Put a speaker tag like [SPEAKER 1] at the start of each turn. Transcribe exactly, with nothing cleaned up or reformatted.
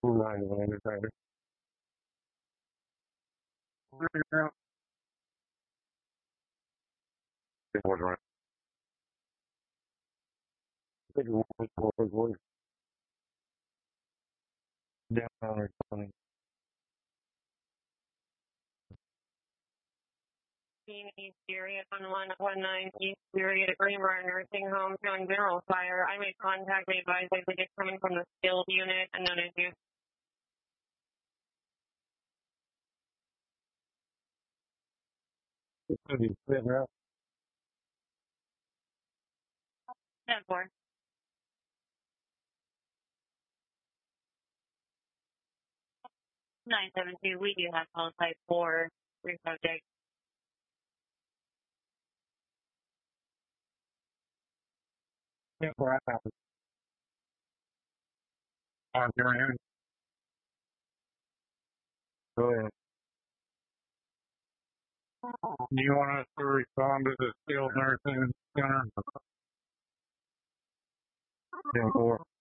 [SPEAKER 1] Nine of an entertainer. It was right. I think it was for his voice. Down or something. East area one one one nine East area at Greenbrier Nursing Home showing general fire. I made contact. They advised I think it's coming from the skilled unit and then as you. It's going to be sitting out. ten four. nine seven two. We do have call type four. Three subject. ten four. I have it. I'm hearing it. Go ahead. Do you want us to respond to the skilled nursing center? ten four.